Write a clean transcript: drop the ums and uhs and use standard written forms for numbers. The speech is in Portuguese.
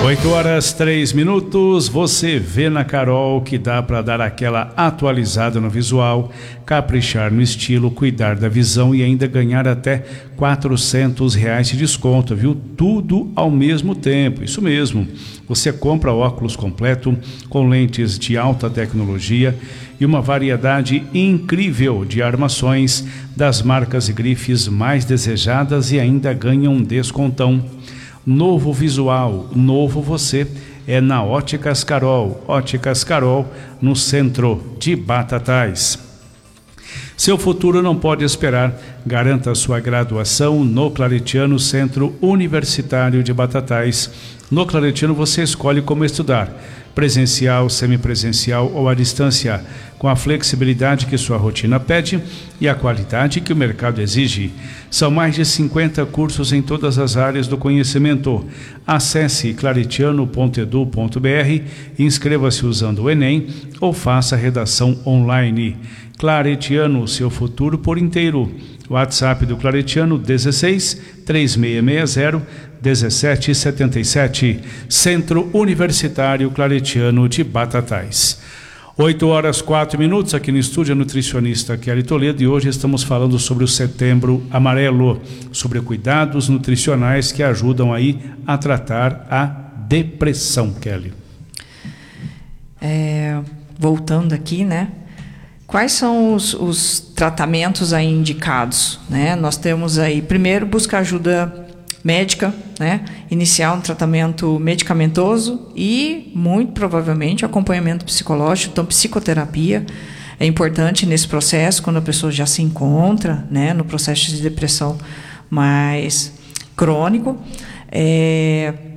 8h03. Você vê na Carol que dá para dar aquela atualizada no visual, caprichar no estilo, cuidar da visão e ainda ganhar até R$ 400 de desconto, viu? Tudo ao mesmo tempo, isso mesmo. Você compra óculos completo com lentes de alta tecnologia e uma variedade incrível de armações das marcas e grifes mais desejadas e ainda ganha um descontão. Novo visual, novo você, é na Óticas Carol. Óticas Carol, no centro de Batatais. Seu futuro não pode esperar. Garanta sua graduação no Claretiano Centro Universitário de Batatais. No Claretiano você escolhe como estudar: presencial, semipresencial ou à distância, com a flexibilidade que sua rotina pede e a qualidade que o mercado exige. São mais de 50 cursos em todas as áreas do conhecimento. Acesse claretiano.edu.br, inscreva-se usando o Enem ou faça a redação online. Claretiano, seu futuro por inteiro. WhatsApp do Claretiano 16 3660 1777. Centro Universitário Claretiano de Batatais. 8h04 aqui no estúdio, a nutricionista Kelly Toledo, e hoje estamos falando sobre o Setembro Amarelo, sobre cuidados nutricionais que ajudam aí a tratar a depressão, Kelly. Voltando aqui, né? Quais são os tratamentos aí indicados, né? Nós temos aí, primeiro, buscar ajuda médica, né? Iniciar um tratamento medicamentoso e, muito provavelmente, acompanhamento psicológico. Então, psicoterapia é importante nesse processo, quando a pessoa já se encontra, né, no processo de depressão mais crônico.